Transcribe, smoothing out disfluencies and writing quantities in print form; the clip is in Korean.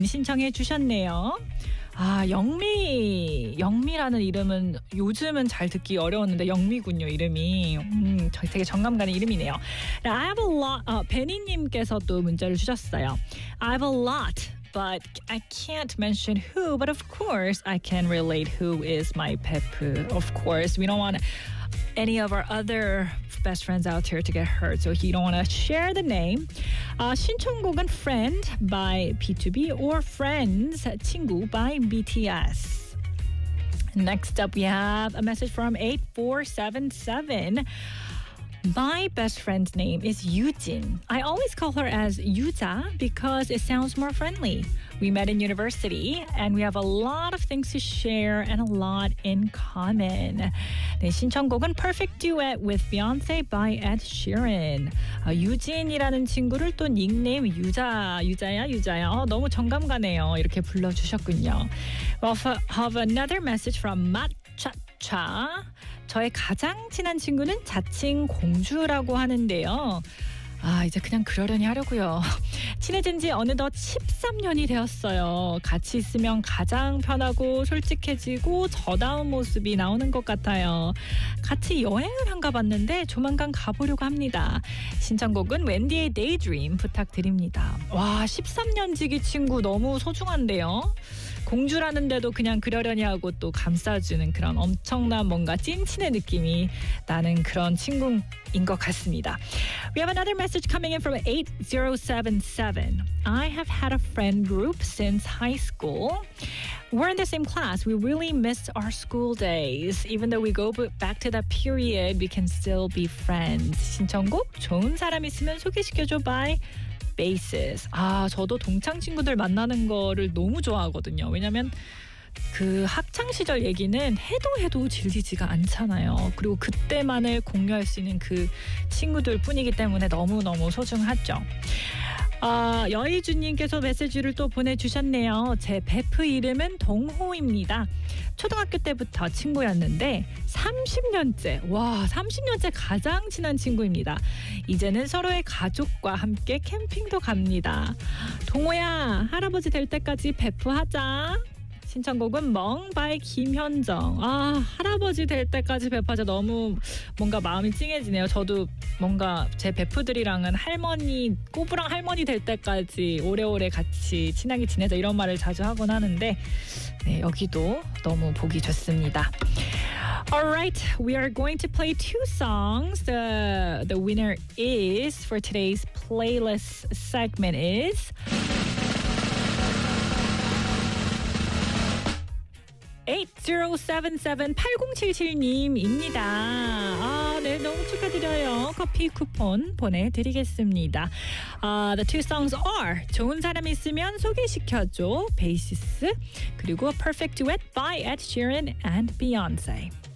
신청해 주셨네요. 아, 영미라는 이름은 요즘은 잘 듣기 어려웠는데 영미군요, 이름이. 되게 정감 가는 이름이네요. I have a lot. 베니님께서 또 문자를 주셨어요. I have a lot, but I can't mention who. But of course, I can relate who is my 베프. Of course, we don't want any of our other best friends out here to get hurt, so you don't want to share the name. 신청곡은 Friend by B2B or Friends, 친구 by BTS. Next up, we have a message from 8477. My best friend's name is Yujin. I always call her as Yuja because it sounds more friendly. We met in university and we have a lot of things to share and a lot in common. 네, 신청곡은 Perfect Duet with Beyonce by Ed Sheeran. 유진이라는 친구를 또 닉네임 유자야. 너무 정감 가네요. 이렇게 불러주셨군요. Well, have another message from Matchacha. 저의 가장 친한 친구는 자칭 공주라고 하는데요. 이제 그냥 그러려니 하려고요. 친해진 지 어느덧 13년이 되었어요. 같이 있으면 가장 편하고 솔직해지고 저다운 모습이 나오는 것 같아요. 같이 여행을 한 가봤는데 조만간 가보려고 합니다. 신청곡은 웬디의 Daydream 부탁드립니다. 와, 13년 지기 친구 너무 소중한데요. 공주라는데도 그냥 그러려니 하고 또 감싸주는 그런 엄청난 뭔가 찐친의 느낌이 나는 그런 친구인 것 같습니다. We have another message coming in from 8077. I have had a friend group since high school. We're in the same class. We really miss our school days. Even though we go back to that period, we can still be friends. 신청곡 좋은 사람 있으면 소개시켜줘 by Basis. 저도 동창 친구들 만나는 거를 너무 좋아하거든요. 왜냐면 그 학창 시절 얘기는 해도 질리지가 않잖아요. 그리고 그때만을 공유할 수 있는 그 친구들 뿐이기 때문에 너무너무 소중하죠. 여희주님께서 메시지를 또 보내주셨네요. 제 베프 이름은 동호입니다. 초등학교 때부터 친구였는데 30년째 가장 친한 친구입니다. 이제는 서로의 가족과 함께 캠핑도 갑니다. 동호야, 할아버지 될 때까지 베프하자. 신청곡은 멍 by 김현정. 할아버지 될 때까지 베프하자. 너무 뭔가 마음이 찡해지네요. 저도 뭔가 제 베프들이랑은 꼬부랑 할머니 될 때까지 오래오래 같이 친하게 지내자 이런 말을 자주 하곤 하는데 네, 여기도 너무 보기 좋습니다. Alright, we are going to play two songs. The winner is for today's playlist segment is 8077님입니다. 네, 너무 축하드려요. 커피 쿠폰 보내드리겠습니다. The two songs are 좋은 사람 있으면 소개시켜줘, 베이시스, 그리고 Perfect Duet by Ed Sheeran and Beyonce.